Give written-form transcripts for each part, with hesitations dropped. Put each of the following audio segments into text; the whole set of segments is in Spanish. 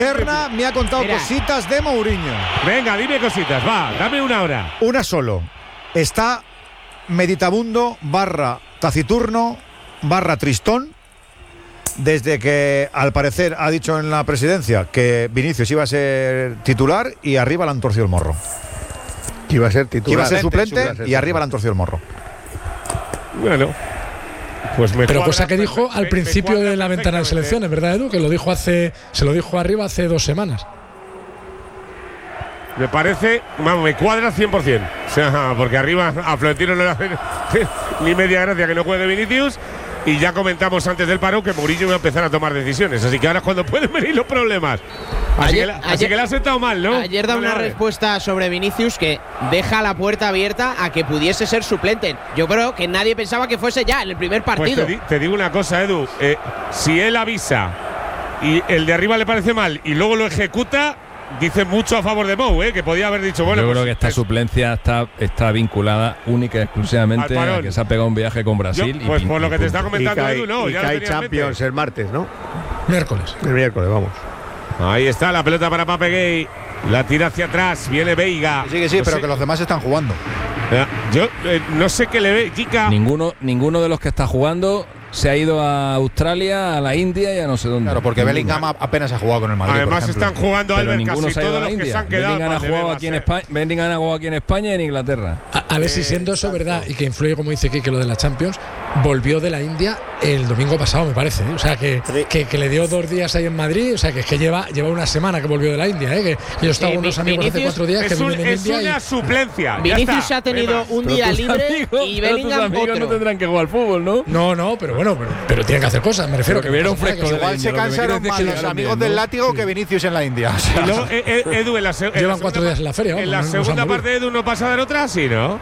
Berna me ha contado cositas de Mourinho. Venga, dime cositas, va, dame una hora. Una solo. Está meditabundo / taciturno / tristón desde que al parecer ha dicho en la presidencia que Vinicius iba a ser titular y arriba le han torcido el morro. Que iba a ser titular. Que iba a ser suplente y arriba le han torcido el morro. Bueno, pues me pero cuadra, cosa que dijo al principio de la ventana de selecciones, ¿verdad, Edu? Que se lo dijo arriba hace 2 semanas. Me parece, vamos, me cuadra 100%. O sea, porque arriba a Florentino no le hace ni media gracia que no juegue Vinicius. Y ya comentamos antes del paro que Mourinho va a empezar a tomar decisiones. Así que ahora es cuando pueden venir los problemas. Así que le ha sentado mal, ¿no? Ayer da una respuesta sobre Vinicius que deja la puerta abierta a que pudiese ser suplente. Yo creo que nadie pensaba que fuese ya en el primer partido. Pues te digo una cosa, Edu. Si él avisa y el de arriba le parece mal y luego lo ejecuta, dice mucho a favor de Mou, que podía haber dicho, bueno. Yo creo que esta suplencia está vinculada única y exclusivamente a que se ha pegado un viaje con Brasil. Pues por lo que te está comentando Edu, no. Y ya que hay Champions el martes, ¿no? Miércoles. El miércoles, vamos. Ahí está la pelota para Pape Gay. La tira hacia atrás, viene Veiga. Sí, no pero sé. Que los demás están jugando. Yo no sé qué le ve, Chica. Ninguno de los que está jugando se ha ido a Australia, a la India y a no sé dónde. Claro, porque Bellingham apenas ha jugado con el Madrid. Además están jugando Albert casi todos los que se han quedado. Bellingham ha jugado aquí en España y en Inglaterra. A ver si siendo eso verdad y que influye, como dice Kike, lo de la Champions, volvió de la India el domingo pasado, me parece. O sea, que le dio 2 días ahí en Madrid. O sea, que lleva una semana que volvió de la India. Que yo estaba con unos amigos hace 4 días que viven en India. Es una suplencia. Vinicius ha tenido un día libre y Bellingham otro. No tendrán que jugar al fútbol, ¿no? No, pero bueno, pero tienen que hacer cosas. Me refiero que vieron fresco. Igual se cansaron más los amigos del látigo que Vinicius en la India. Y luego, Edu, llevan 4 días en la feria. En la segunda parte de Edu no pasa a dar otra, sí, ¿no?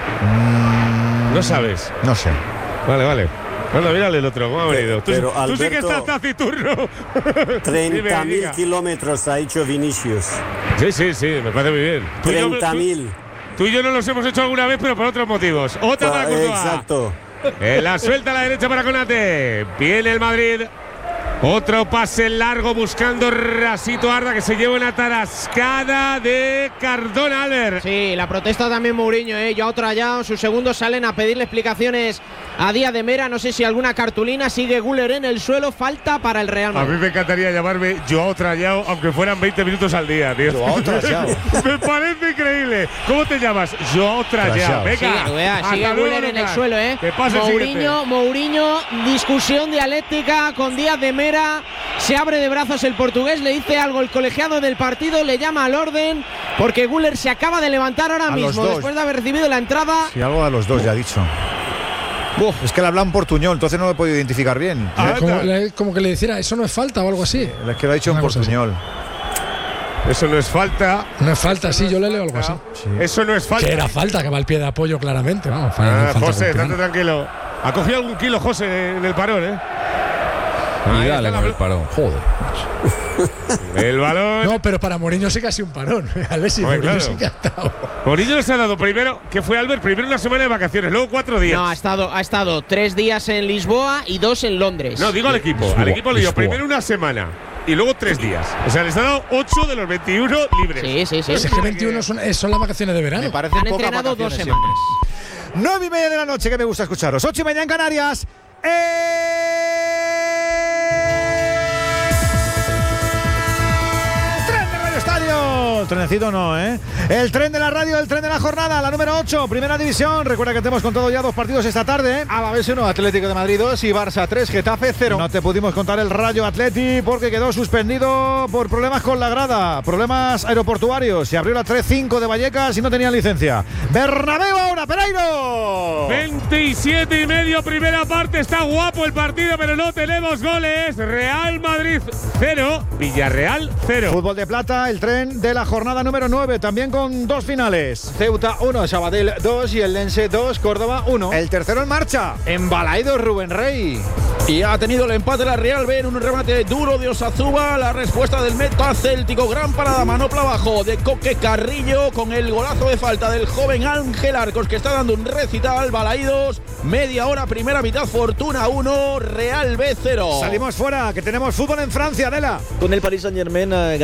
No sabes. No sé. Vale. Bueno, mírale el otro, ¿cómo ha venido? Tú Alberto, sí que estás taciturno. 30.000 kilómetros ha hecho Vinicius. Sí, me parece muy bien. 30.000. Tú y yo no los hemos hecho alguna vez, pero por otros motivos. Otra para Courtois. Exacto. La suelta a la derecha para Konate. Viene el Madrid. Otro pase largo buscando Rasito Arda, que se lleva una tarascada de Cardona, Albert. Sí, la protesta también Mourinho, Joao Trayao. Sus segundos salen a pedirle explicaciones a Díaz de Mera. No sé si alguna cartulina. Sigue Güler en el suelo. Falta para el Real Madrid. A mí me encantaría llamarme Joao Trayao, aunque fueran 20 minutos al día, tío. Joao Trayao. Me parece increíble. ¿Cómo te llamas? Joao Trayao. Venga. Sigue Güler en el suelo, Mourinho, discusión dialéctica con Díaz de Mera. Se abre de brazos el portugués, le dice algo el colegiado del partido, le llama al orden, porque Güler se acaba de levantar ahora mismo después de haber recibido la entrada. Sí, algo a los dos ya ha dicho. Es que le habla en portuñol, entonces no lo he podido identificar bien. Como que le dijera, eso no es falta o algo así. Es que lo ha dicho en portuñol. Eso no es falta. No es falta, sí, yo le leo algo así. Sí. Eso no es falta. Que era falta, que va al pie de apoyo claramente. Vamos, José, estate tranquilo. Ha cogido algún kilo José en el parón, Y dale con el parón. Joder. El balón. No, pero para Mourinho sí que ha sido un parón. Mourinho sí que ha estado. Mourinho les ha dado primero, ¿qué fue, Albert? Primero una semana de vacaciones, luego 4 días. No, ha estado 3 días en Lisboa y 2 en Londres. No, digo al equipo. Al equipo le dio primero una semana y luego 3 días. O sea, les ha dado 8 de los 21 libres. Sí. Es que 21 son las vacaciones de verano. Me parecen Han pocas entrenado 2 vacaciones semanas. 9:30 de la noche, que me gusta escucharos. 8:30 en Canarias. Trenecito no, El tren de la radio, el tren de la jornada, la número 8, Primera División. Recuerda que tenemos contado ya 2 partidos esta tarde. Alavés 1, Atlético de Madrid 2 y Barça 3, Getafe 0. No te pudimos contar el Rayo Atleti porque quedó suspendido por problemas con la grada, problemas aeroportuarios. Se abrió la 3-5 de Vallecas y no tenían licencia. Bernabéu ahora, Pereiro. 27:30, primera parte. Está guapo el partido, pero no tenemos goles. Real Madrid 0, Villarreal 0. Fútbol de plata, el tren de la jornada. jornada número 9, también con 2 finales. Ceuta 1, Sabadell 2 y el Lense 2, Córdoba 1. El tercero en marcha, en Balaidos, Rubén Rey. Y ha tenido el empate la Real B en un remate duro de Osazúa. La respuesta del meta céltico, gran parada, manopla abajo de Coque Carrillo con el golazo de falta del joven Ángel Arcos, que está dando un recital. Balaidos, media hora, primera mitad, Fortuna 1, Real B 0. Salimos fuera, que tenemos fútbol en Francia, Adela. Con el Paris Saint-Germain